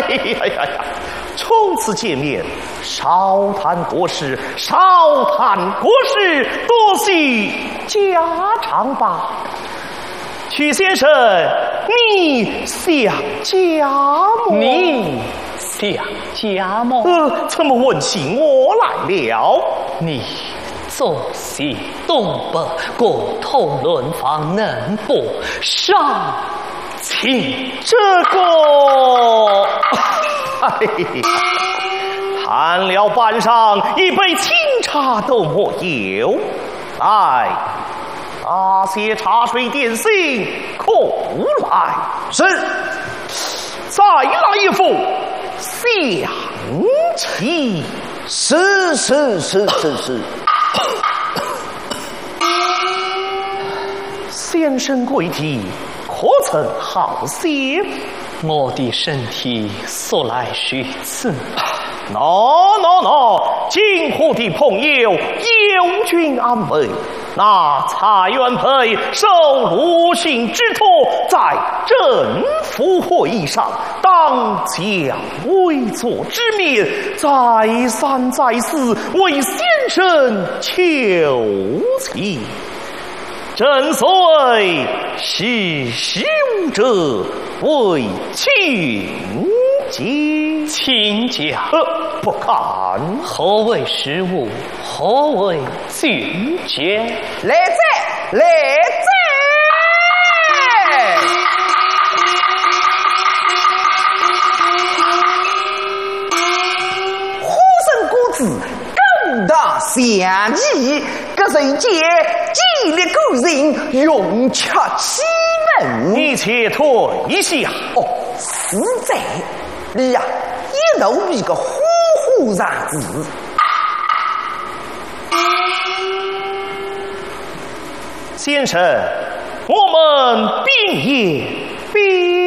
初次见面，少谈国事，多叙家常吧。曲先生，你想家吗？ 你想家吗？ 怎么问起我来了？ 你作戏东北，过头论方能不上情？ 这个，哎呀，谈了半晌，一杯清茶都没有。来，打些茶水点心，空来。 是。 再来一副象棋。 是。 先生贵体，可曾好些？ 我的身体素来如此。 喏，京沪的朋友有君安慰。那蔡元培受鲁迅之托，在政府会议上当将委座之面，再三再四为先生求情。正所谓识时务者为俊杰， 请讲。 不敢。 何为识物？何为俊杰？ 来哉！虎生孤子，高大象棋，各人皆激烈个人，勇却其能。 你且退一下。 实在，你呀，一头比个虎上子。 先生，我们并也